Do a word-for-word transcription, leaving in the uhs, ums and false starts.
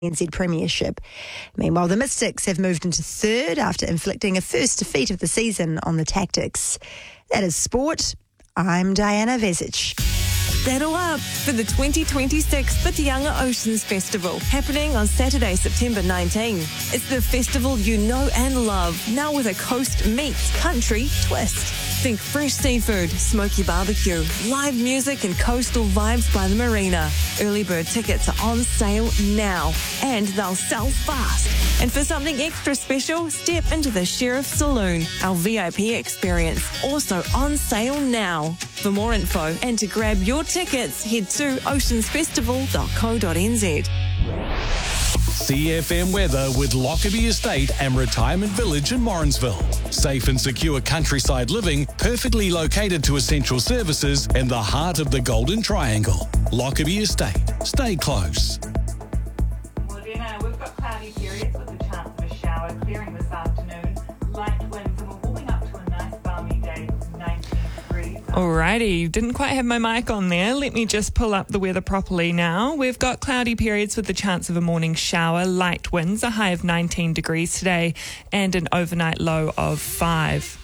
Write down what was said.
N Z Premiership. Meanwhile, the Mystics have moved into third after inflicting a first defeat of the season on the Tactics. That is sport. I'm Diana Vezic. Saddle up for the twenty twenty-six Whitianga Oceans Festival, happening on Saturday, September nineteenth. It's the festival you know and love, now with a coast meets country twist. Think fresh seafood, smoky barbecue, live music and coastal vibes by the marina. Early bird tickets are on sale now, and they'll sell fast. And for something extra special, step into the Sheriff Saloon, our V I P experience, also on sale now. For more info and to grab your tickets, head to oceans festival dot co dot n z. C F M weather with Lockerbie Estate and Retirement Village in Morrinsville. Safe and secure countryside living, perfectly located to essential services in the heart of the Golden Triangle. Lockerbie Estate. Stay close. Morena, we've got cloudy periods with a chance of a shower clearing this afternoon. Light winds, and we're warming up to a nice balmy day with nineteen degrees. Alrighty, didn't quite have my mic on there. Let me just pull up the weather properly now. We've got cloudy periods with the chance of a morning shower, light winds, a high of nineteen degrees today, and an overnight low of five.